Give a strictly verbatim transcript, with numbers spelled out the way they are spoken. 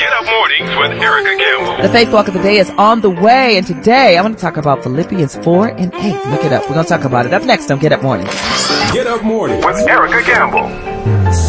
Get Up Mornings with Erica Campbell. The Faith Walk of the Day is on the way, and today I want to talk about Philippians four and eight. Look it up. We're going to talk about it up next on Get Up Mornings. Get Up Mornings with Erica Campbell.